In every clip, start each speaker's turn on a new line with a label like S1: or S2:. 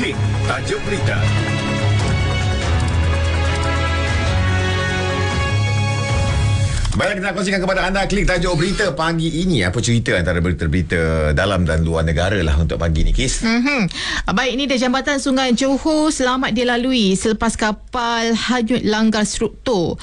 S1: Klik tajuk berita. Baik, kita nak kongsikan kepada anda klik tajuk berita pagi ini. Apa cerita antara berita-berita dalam dan luar negara lah untuk pagi ni, Kis?
S2: Baik, ini dia jambatan Sungai Johor selamat dilalui selepas kapal hanyut langgar struktur.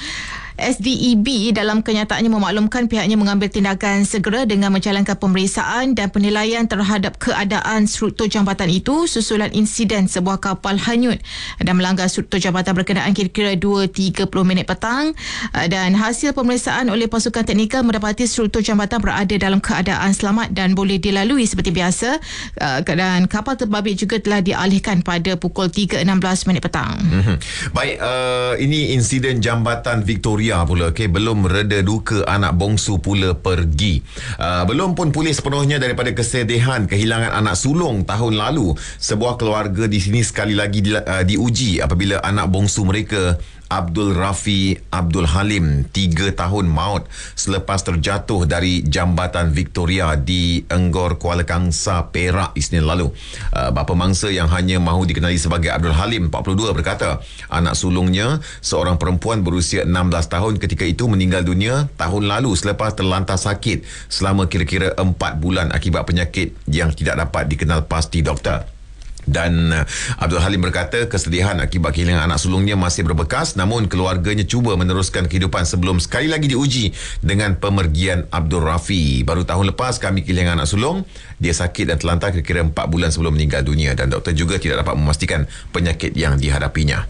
S2: SDEB dalam kenyataannya memaklumkan pihaknya mengambil tindakan segera dengan menjalankan pemeriksaan dan penilaian terhadap keadaan struktur jambatan itu susulan insiden sebuah kapal hanyut dan melanggar struktur jambatan berkenaan kira-kira 2.30 minit petang, dan hasil pemeriksaan oleh pasukan teknikal mendapati struktur jambatan berada dalam keadaan selamat dan boleh dilalui seperti biasa, dan kapal terbabit juga telah dialihkan pada pukul 3.16 minit petang.
S1: Baik, ini insiden jambatan Victoria pula, belum reda duka anak bongsu pula pergi. Belum pun pulih sepenuhnya daripada kesedihan kehilangan anak sulung tahun lalu. Sebuah keluarga di sini sekali lagi diuji apabila anak bongsu mereka Abdul Rafi Abdul Halim 3 tahun maut selepas terjatuh dari jambatan Victoria di Enggor Kuala Kangsar, Perak Isnin lalu. Bapa mangsa yang hanya mahu dikenali sebagai Abdul Halim 42 berkata anak sulungnya seorang perempuan berusia 16 tahun ketika itu meninggal dunia tahun lalu selepas terlantar sakit selama kira-kira 4 bulan akibat penyakit yang tidak dapat dikenal pasti doktor. Dan Abdul Halim berkata kesedihan akibat kehilangan anak sulungnya masih berbekas, namun keluarganya cuba meneruskan kehidupan sebelum sekali lagi diuji dengan pemergian Abdul Rafi. Baru tahun lepas kami kehilangan anak sulung. Dia sakit dan terlantar kira-kira 4 bulan sebelum meninggal dunia dan doktor juga tidak dapat memastikan penyakit yang dihadapinya.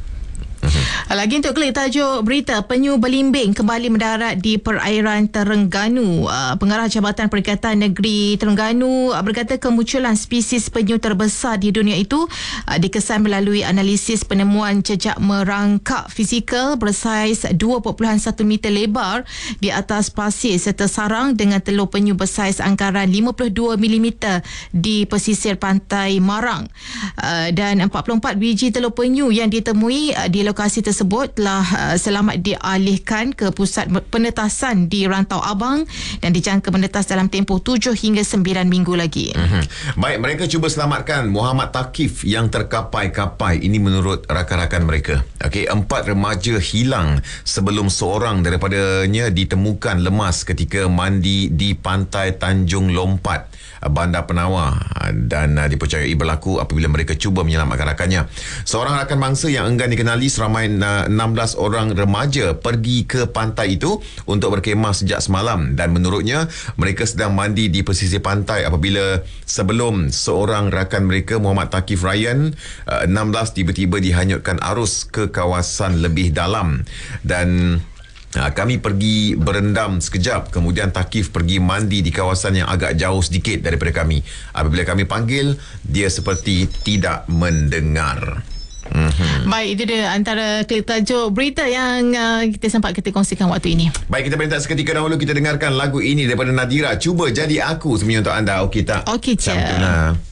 S2: Lagi untuk klik tajuk berita, penyu belimbing kembali mendarat di perairan Terengganu. Pengarah Jabatan Perikatan Negeri Terengganu berkata kemunculan spesies penyu terbesar di dunia itu dikesan melalui analisis penemuan jejak merangkak fizikal bersaiz 2.1 meter lebar di atas pasir serta sarang dengan telur penyu bersaiz angkaran 52 mm di pesisir pantai Marang. Dan 44 biji telur penyu yang ditemui di lokasi tersebut telah selamat dialihkan ke pusat penetasan di Rantau Abang dan dijangka menetas dalam tempoh 7 hingga 9 minggu lagi.
S1: Baik, mereka cuba selamatkan Muhammad Takif yang terkapai-kapai. Ini menurut rakan-rakan mereka. 4 remaja hilang sebelum seorang daripadanya ditemukan lemas ketika mandi di pantai Tanjung Lompat, Bandar Penawar, dan dipercayai berlaku apabila mereka cuba menyelamatkan rakannya. Seorang rakan mangsa yang enggan dikenali seramai 16 orang remaja pergi ke pantai itu untuk berkemah sejak semalam dan menurutnya mereka sedang mandi di pesisir pantai apabila sebelum seorang rakan mereka Muhammad Takif Ryan 16 tiba-tiba dihanyutkan arus ke kawasan lebih dalam dan kami pergi berendam sekejap, kemudian Takif pergi mandi di kawasan yang agak jauh sedikit daripada kami. Apabila kami panggil, dia seperti tidak mendengar.
S2: Baik, itu dia antara klik tajuk berita yang kita sempat kita kongsikan waktu ini.
S1: Baik, kita berehat seketika dahulu. Kita dengarkan lagu ini daripada Nadira, Cuba Jadi Aku, semuanya untuk anda. Okey tak?
S2: Okey,
S1: Sama tu,